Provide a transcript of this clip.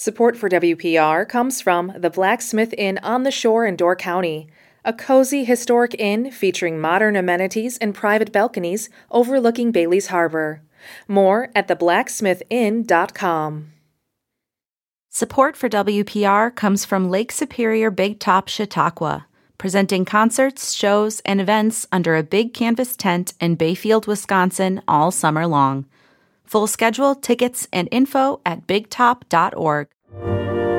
Support for WPR comes from the Blacksmith Inn on the Shore in Door County, a cozy historic inn featuring modern amenities and private balconies overlooking Bailey's Harbor. More at theblacksmithinn.com. Support for WPR comes from Lake Superior Big Top Chautauqua, presenting concerts, shows, and events under a big canvas tent in Bayfield, Wisconsin all summer long. Full schedule, tickets, and info at bigtop.org.